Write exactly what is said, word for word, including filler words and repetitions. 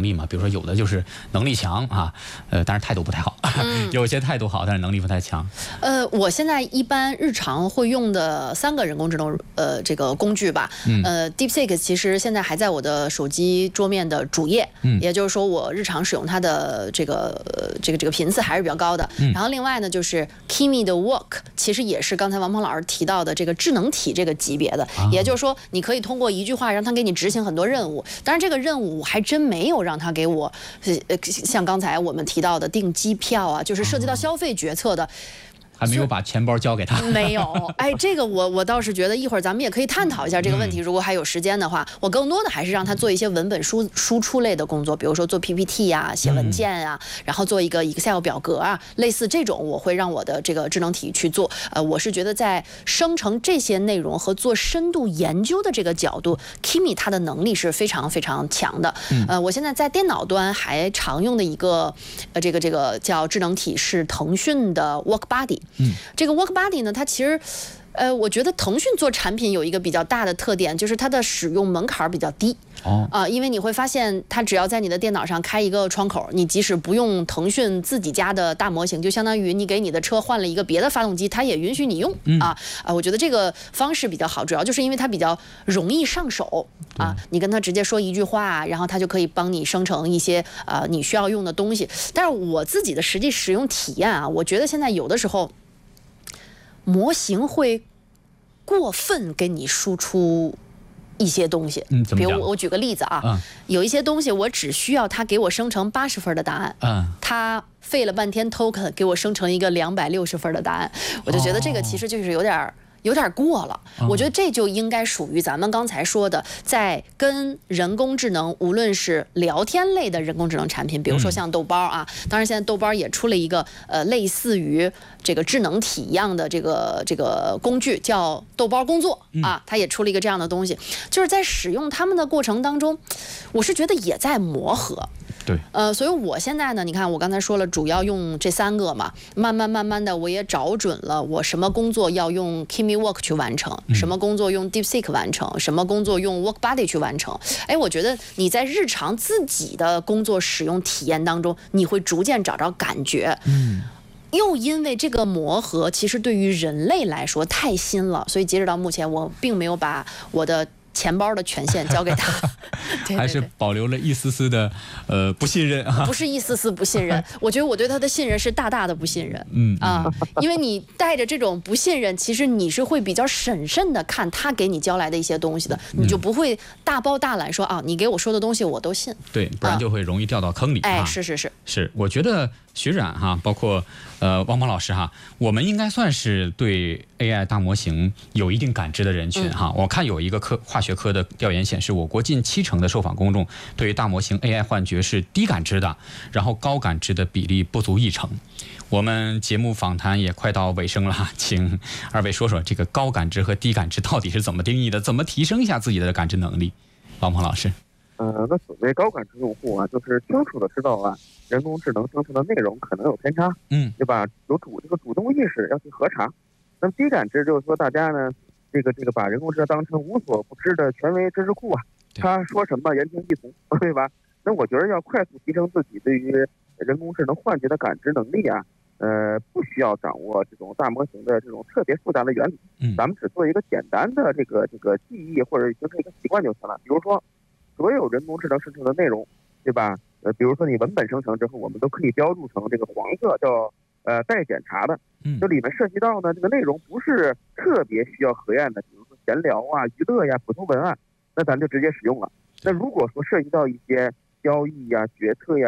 能力嘛？比如说有的就是能力强啊，呃，但是态度不太好；嗯、有些态度好，但是能力不太强。 呃，我现在一般日常会用的三个人工智能呃这个工具吧，嗯、呃 ，DeepSeek 其实现在还在我的手机桌面的主页，嗯，也就是说我日常使用它的这个、呃、这个这个频次还是比较高的。嗯、然后另外呢，就是 Kimi 的 Walk， 其实也是刚才王鹏老师提到的这个智能体这个级别的，啊、也就是说你可以通过一句话让它给你执行很多任务。当然这个任务我还真没有让它给我，呃，像刚才我们提到的订机票啊，就是涉及到消费决策的。 还没有把钱包交给他， 没有。哎，这个我我倒是觉得一会儿咱们也可以探讨一下这个问题。如果还有时间的话，我更多的还是让他做一些文本输输出类的工作，比如说做 P P T 呀、写文件呀、嗯，然后做一个 Excel 表格啊，类似这种，我会让我的这个智能体去做。呃，我是觉得在生成这些内容和做深度研究的这个角度 ，Kimi 它的能力是非常非常强的。呃，我现在在电脑端还常用的一个呃这个这个叫智能体是腾讯的 WorkBuddy。嗯，这个 WorkBuddy 呢，它其实，呃，我觉得腾讯做产品有一个比较大的特点，就是它的使用门槛比较低。哦，啊、呃，因为你会发现，它只要在你的电脑上开一个窗口，你即使不用腾讯自己家的大模型，就相当于你给你的车换了一个别的发动机，它也允许你用。嗯、啊啊，我觉得这个方式比较好，主要就是因为它比较容易上手啊。你跟它直接说一句话，然后它就可以帮你生成一些呃你需要用的东西。但是我自己的实际使用体验啊，我觉得现在有的时候。模型会过分给你输出一些东西，嗯，比如我举个例子啊，嗯、有一些东西我只需要它给我生成八十分的答案，嗯，它费了半天 token 给我生成一个两百六十分的答案，我就觉得这个其实就是有点。有点过了，我觉得这就应该属于咱们刚才说的，在跟人工智能，无论是聊天类的人工智能产品，比如说像豆包啊，当然现在豆包也出了一个呃类似于这个智能体一样的这个这个工具，叫豆包工作啊，它也出了一个这样的东西，就是在使用它们的过程当中，我是觉得也在磨合。 对， 呃，所以我现在呢，你看我刚才说了，主要用这三个嘛，慢慢慢慢的我也找准了，我什么工作要用 Kimi Work 去完成，嗯、什么工作用 DeepSeek 完成，什么工作用 WorkBuddy 去完成。哎，我觉得你在日常自己的工作使用体验当中，你会逐渐找着感觉。嗯。又因为这个磨合，其实对于人类来说太新了，所以截止到目前，我并没有把我的钱包的权限交给他，对对对， 还是保留了一丝丝的呃不信任啊。 不是一丝丝不信任，我觉得我对他的信任是大大的不信任。嗯啊，因为你带着这种不信任，其实你是会比较审慎的看他给你交来的一些东西的，你就不会大包大揽说啊，你给我说的东西我都信。 对，不然就会容易掉到坑里。 啊、哎，是是是是，我觉得徐冉哈，包括呃汪鹏老师哈，我们应该算是对 A I 大模型有一定感知的人群哈。嗯、我看有一个科化学科的调研显示，我国近七成的受访公众对于大模型 A I 幻觉是低感知的，然后高感知的比例不足一成。我们节目访谈也快到尾声了，请二位说说这个高感知和低感知到底是怎么定义的，怎么提升一下自己的感知能力？汪鹏老师。 呃，那所谓高感知用户啊，就是清楚的知道啊，人工智能生成的内容可能有偏差，嗯，对吧？有主这个主动意识要去核查。那么低感知就是说，大家呢，这个这个把人工智能当成无所不知的权威知识库啊，他说什么言听计从，对吧？那我觉得要快速提升自己对于人工智能幻觉的感知能力啊，呃，不需要掌握这种大模型的这种特别复杂的原理，嗯，咱们只做一个简单的这个这个记忆或者形成一个习惯就行了。比如说，所有人工智能生成的内容，对吧？呃，比如说你文本生成之后，我们都可以标注成这个黄色，叫呃待检查的。嗯，这里面涉及到呢，这个内容不是特别需要核验的，比如说闲聊啊、娱乐呀、普通文案，那咱就直接使用了。那如果说涉及到一些交易呀、决策呀、